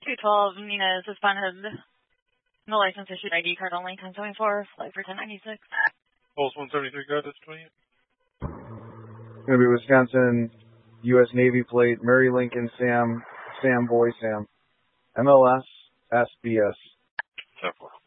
212 Nina suspended. No license issued, ID card only, 1074, flight for 1096. Pulse 173, go, that's 28. Gonna be Wisconsin, U.S. Navy plate, Mary Lincoln, Sam, Boy, Sam. MLS, SBS. 10-4.